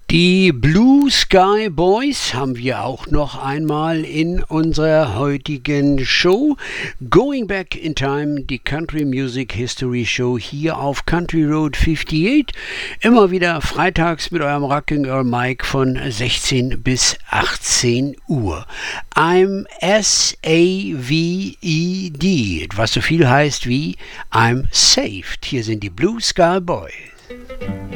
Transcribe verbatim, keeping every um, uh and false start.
Die Blue Sky Boys haben wir auch noch einmal in unserer heutigen Show. Going Back in Time, die Country Music History Show hier auf Country Road achtundfünfzig. Immer wieder freitags mit eurem Rocking Earl Mike von sechzehn bis achtzehn Uhr. I'm S A V E D, was so viel heißt wie I'm saved. Hier sind die Blue Sky Boys.